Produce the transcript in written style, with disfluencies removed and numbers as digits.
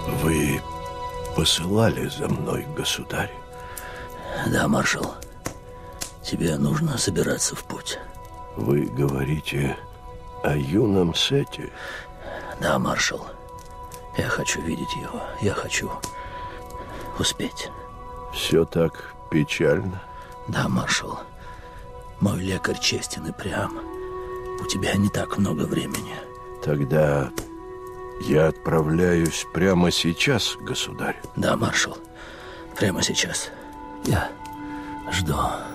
Вы посылали за мной, государь? Да, маршал. Тебе нужно собираться в путь. Вы говорите о юном Сете? Да, маршал. Я хочу видеть его. Я хочу успеть. Все так печально? Да, маршал. Мой лекарь честен и прям. У тебя не так много времени. Тогда я отправляюсь прямо сейчас, государь. Да, маршал. Прямо сейчас. Я жду.